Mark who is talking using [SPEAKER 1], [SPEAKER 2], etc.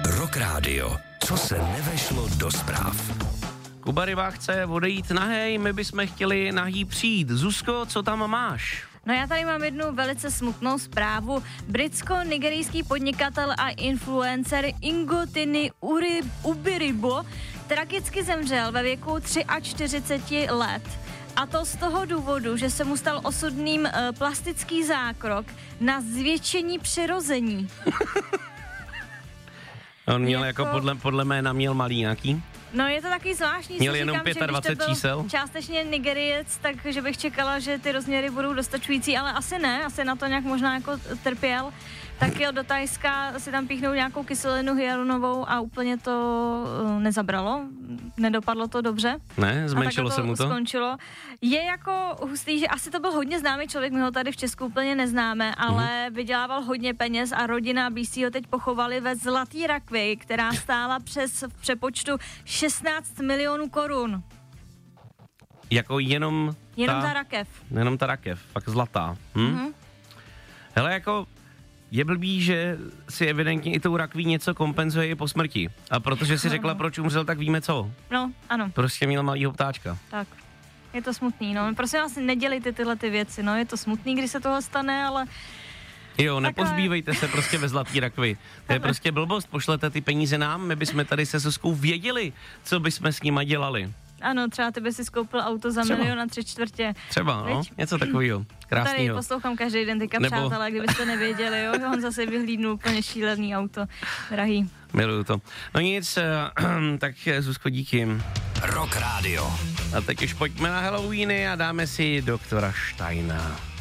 [SPEAKER 1] Rock Radio. Co se nevešlo do zpráv?
[SPEAKER 2] Kuba Ryba chce odejít nahej, my bychom chtěli nahý přijít. Zuzko, co tam máš?
[SPEAKER 3] No já tady mám jednu velice smutnou zprávu. Britsko-nigerijský podnikatel a influencer Ingotiny Ubiribo tragicky zemřel ve věku 43 let. A to z toho důvodu, že se mu stal osudným plastický zákrok na zvětšení přirození.
[SPEAKER 2] On měl jako podle jména měl malý nějaký?
[SPEAKER 3] No je to taky zvláštní.
[SPEAKER 2] Měl jenom 25 čísel?
[SPEAKER 3] Částečně Nigeriec, takže bych čekala, že ty rozměry budou dostačující, ale asi ne, asi na to nějak možná jako trpěl. Tak jel do Thajska si tam píchnout nějakou kyselinu hyaluronovou a úplně to nezabralo, nedopadlo to dobře.
[SPEAKER 2] Ne, zmenšilo se mu to?
[SPEAKER 3] Skončilo. Je jako hustý, že asi to byl hodně známý člověk, my ho tady v Česku úplně neznáme, ale vydělával hodně peněz a rodina blízcí ho teď pochovali ve zlatý rakvi, která stála v přepočtu 16 milionů korun.
[SPEAKER 2] Jako jenom
[SPEAKER 3] ta rakev.
[SPEAKER 2] Jenom ta rakev, fakt zlatá. Hele, jako je blbý, že si evidentně i tou rakví něco kompenzuje i po smrti. A protože si řekla, proč umřel, tak víme co.
[SPEAKER 3] No, ano.
[SPEAKER 2] Prostě měl malýho ptáčka.
[SPEAKER 3] Tak, je to smutný, no. Prosím vás, nedělejte tyhle ty věci, no. Je to smutný, když se toho stane, ale...
[SPEAKER 2] Jo, nepozbývejte se prostě ve zlatý rakvi. To je prostě blbost, pošlete ty peníze nám, my bychom tady se Zuzkou věděli, co bychom s nima dělali.
[SPEAKER 3] Ano, třeba ty by si skoupil auto za 1 milion a 3/4.
[SPEAKER 2] Třeba, no, něco takového. Krásnýho.
[SPEAKER 3] Tady poslouchám každý den teďka, přátelé, kdybyste nevěděli, jo, on zase vyhlídnul úplně šílený auto, drahý.
[SPEAKER 2] Miluju to. No nic, tak Zuzko, díky.
[SPEAKER 1] Rock Radio.
[SPEAKER 2] A teď už pojďme na Halloweeny a dáme si doktora Steina.